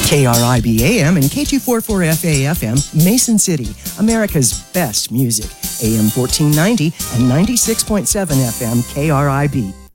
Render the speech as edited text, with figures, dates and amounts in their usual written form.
KRIB AM and K244FA FM, Mason City, America's best music. AM 1490 and 96.7 FM KRIB.